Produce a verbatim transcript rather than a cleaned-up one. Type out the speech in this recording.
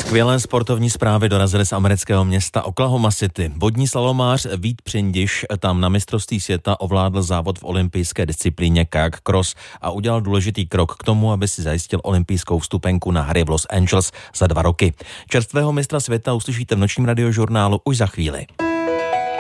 Skvělé sportovní zprávy dorazily z amerického města Oklahoma City. Vodní slalomář Vít Přindiš tam na mistrovství světa ovládl závod v olympijské disciplíně kajak cross a udělal důležitý krok k tomu, aby si zajistil olympijskou vstupenku na hry v Los Angeles za dva roky. Čerstvého mistra světa uslyšíte v nočním radiožurnálu už za chvíli.